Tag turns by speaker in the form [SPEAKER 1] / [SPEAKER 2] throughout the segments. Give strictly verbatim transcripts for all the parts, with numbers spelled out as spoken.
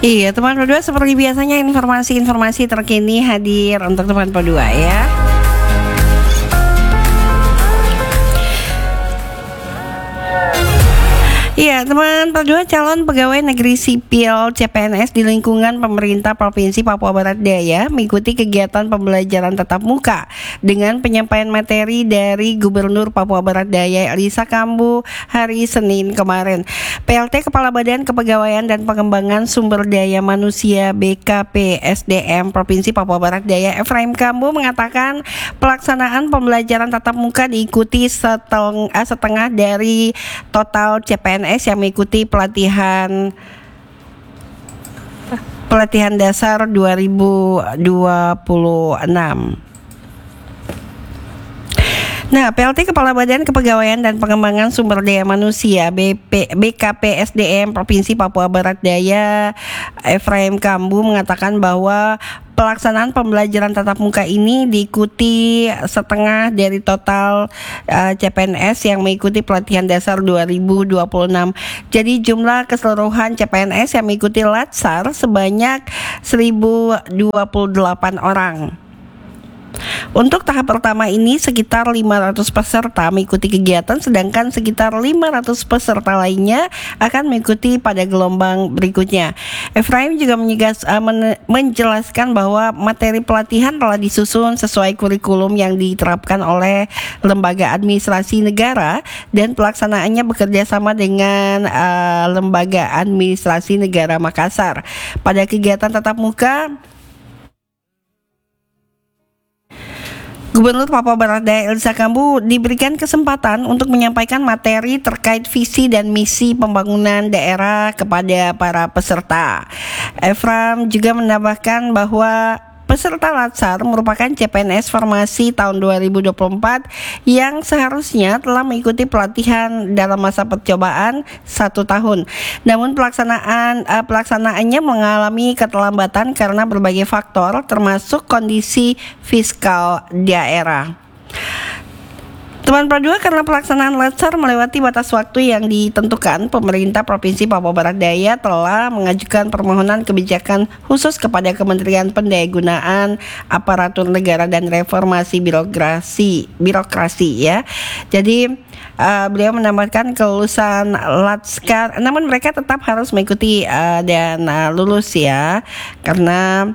[SPEAKER 1] Iya, teman P dua seperti biasanya informasi-informasi terkini hadir untuk teman P dua ya. Iya, teman P dua, calon pegawai negeri sipil C P N S di lingkungan pemerintah Provinsi Papua Barat Daya mengikuti kegiatan pembelajaran tatap muka dengan penyampaian materi dari Gubernur Papua Barat Daya Elisa Kambu hari Senin kemarin. P L T Kepala Badan Kepegawaian dan Pengembangan Sumber Daya Manusia B K P S D M Provinsi Papua Barat Daya Efraim Kambu mengatakan pelaksanaan pembelajaran tatap muka diikuti seteng- setengah dari total C P N S yang mengikuti pelatihan pelatihan dasar dua ribu dua puluh enam. Nah, P L T Kepala Badan Kepegawaian dan Pengembangan Sumber Daya Manusia B P, B K P S D M Provinsi Papua Barat Daya Efraim Kambu mengatakan bahwa pelaksanaan pembelajaran tatap muka ini diikuti setengah dari total uh, C P N S yang mengikuti pelatihan dasar dua ribu dua puluh enam. Jadi jumlah keseluruhan C P N S yang mengikuti Latsar sebanyak seribu dua puluh delapan orang. Untuk tahap pertama ini sekitar lima ratus peserta mengikuti kegiatan, sedangkan sekitar lima ratus peserta lainnya akan mengikuti pada gelombang berikutnya. Efraim juga menyegas, uh, men- menjelaskan bahwa materi pelatihan telah disusun sesuai kurikulum yang diterapkan oleh Lembaga Administrasi Negara dan pelaksanaannya bekerja sama dengan uh, Lembaga Administrasi Negara Makassar. Pada kegiatan tatap muka, Gubernur Papua Barat Daya Elisa Kambu diberikan kesempatan untuk menyampaikan materi terkait visi dan misi pembangunan daerah kepada para peserta. Efraim juga menambahkan bahwa peserta Latsar merupakan C P N S formasi tahun dua ribu dua puluh empat yang seharusnya telah mengikuti pelatihan dalam masa percobaan satu tahun. Namun pelaksanaan uh, pelaksanaannya mengalami keterlambatan karena berbagai faktor termasuk kondisi fiskal daerah. Teman P dua, karena pelaksanaan Latsar melewati batas waktu yang ditentukan, pemerintah Provinsi Papua Barat Daya telah mengajukan permohonan kebijakan khusus kepada Kementerian Pendayagunaan Aparatur Negara dan Reformasi Birokrasi, birokrasi ya. Jadi uh, beliau menambahkan kelulusan Latsar, namun mereka tetap harus mengikuti uh, dan uh, lulus ya, karena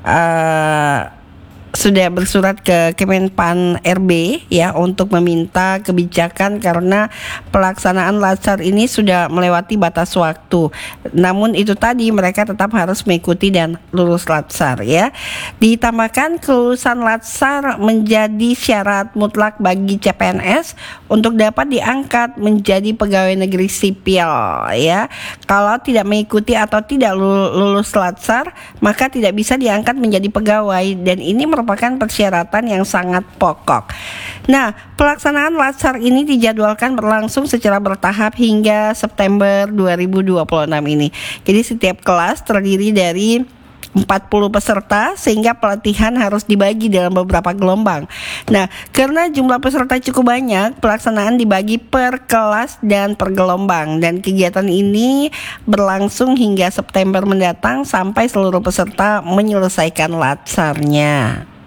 [SPEAKER 1] uh, sudah bersurat ke Kemenpan R B ya untuk meminta kebijakan karena pelaksanaan Latsar ini sudah melewati batas waktu. Namun itu tadi mereka tetap harus mengikuti dan lulus Latsar ya. Ditambahkan kelulusan Latsar menjadi syarat mutlak bagi C P N S untuk dapat diangkat menjadi pegawai negeri sipil ya. Kalau tidak mengikuti atau tidak lulus Latsar, maka tidak bisa diangkat menjadi pegawai, dan ini merupakan persyaratan yang sangat pokok. Nah, pelaksanaan Latsar ini dijadwalkan berlangsung secara bertahap hingga September dua ribu dua puluh enam ini. Jadi setiap kelas terdiri dari empat puluh peserta sehingga pelatihan harus dibagi dalam beberapa gelombang. Nah, karena jumlah peserta cukup banyak, pelaksanaan dibagi per kelas dan per gelombang, dan kegiatan ini berlangsung hingga September mendatang sampai seluruh peserta menyelesaikan Latsarnya.